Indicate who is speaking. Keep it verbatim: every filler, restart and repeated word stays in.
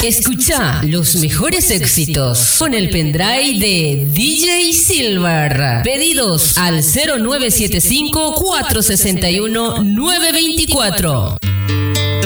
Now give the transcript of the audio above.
Speaker 1: Escucha los mejores éxitos con el pendrive de D J Silver. Pedidos al cero nueve siete cinco, cuatro seis uno, nueve dos cuatro.